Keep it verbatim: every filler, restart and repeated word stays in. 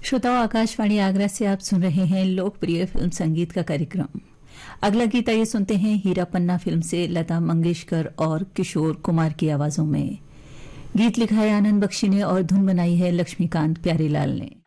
श्रोताओं, आकाशवाणी आगरा से आप सुन रहे हैं लोकप्रिय फिल्म संगीत का कार्यक्रम। अगला गीत आइए सुनते हैं हीरा पन्ना फिल्म से लता मंगेशकर और किशोर कुमार की आवाजों में। गीत लिखा है आनंद बख्शी ने और धुन बनाई है लक्ष्मीकांत प्यारेलाल ने।